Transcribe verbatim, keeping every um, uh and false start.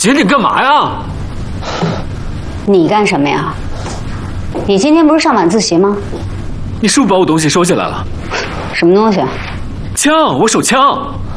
姐，你干嘛呀？ 你干什么呀？你今天不是上晚自习吗？ 你是不是把我东西收起来了？ 什么东西？ 枪，我手枪。